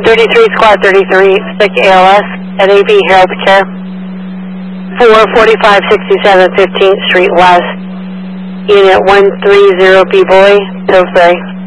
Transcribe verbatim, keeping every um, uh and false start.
thirty-three, Squad thirty-three, sick A L S, at A B Harold Care, four forty-five sixty-seven fifteenth Street West, Unit one three zero B Boy, Pillsbury.